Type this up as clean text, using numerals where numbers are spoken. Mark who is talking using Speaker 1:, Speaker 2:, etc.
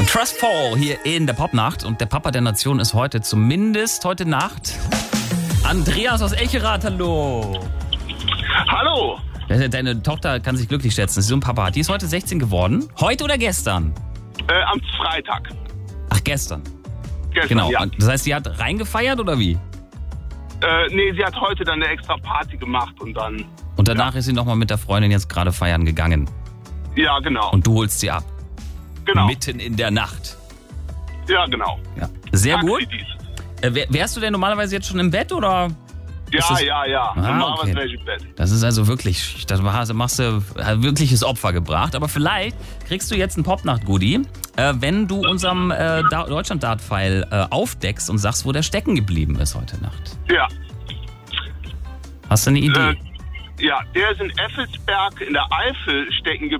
Speaker 1: Trust Fall hier in der Popnacht. Und der Papa der Nation ist zumindest heute Nacht, Andreas aus Echerath. Hallo.
Speaker 2: Hallo.
Speaker 1: Deine Tochter kann sich glücklich schätzen. Sie ist so ein Papa. Die ist heute 16 geworden. Heute oder gestern?
Speaker 2: Am Freitag.
Speaker 1: Ach, gestern.
Speaker 2: Genau. Ja.
Speaker 1: Das heißt, sie hat reingefeiert oder wie?
Speaker 2: Nee, sie hat heute dann eine extra Party gemacht und dann...
Speaker 1: Und danach ist sie nochmal mit der Freundin jetzt gerade feiern gegangen.
Speaker 2: Ja, genau.
Speaker 1: Und du holst sie ab.
Speaker 2: Genau.
Speaker 1: Mitten in der Nacht.
Speaker 2: Ja, genau.
Speaker 1: Ja. Sehr gut.
Speaker 2: Taxi.
Speaker 1: Wärst du denn normalerweise jetzt schon im Bett oder?
Speaker 2: Ja. Normalerweise
Speaker 1: Okay.
Speaker 2: wäre ich im Bett.
Speaker 1: Das ist also wirklich, da machst du ein wirkliches Opfer gebracht. Aber vielleicht kriegst du jetzt ein Popnacht-Goodie, wenn du unserem Deutschland-Dart-File aufdeckst und sagst, wo der stecken geblieben ist heute Nacht.
Speaker 2: Ja.
Speaker 1: Hast du eine Idee?
Speaker 2: Ja, der ist in Effelsberg in der Eifel stecken geblieben.